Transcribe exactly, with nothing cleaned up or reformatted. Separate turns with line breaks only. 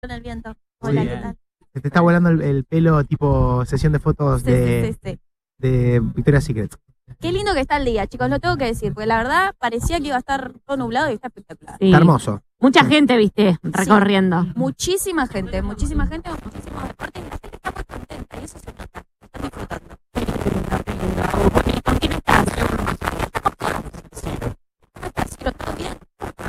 con el viento.
Muy
Hola,
bien.
¿qué tal?
Se te está volando el, el pelo tipo sesión de fotos
Sí,
de,
sí, sí, sí.
de Victoria's Secret.
Qué lindo que está el día, chicos, lo tengo que decir, porque la verdad parecía que iba a estar todo nublado y está espectacular.
Sí.
Está hermoso.
Mucha gente, viste, recorriendo.
Muchísima gente, muchísima gente, muchísimos deportes y la gente está muy contenta y eso se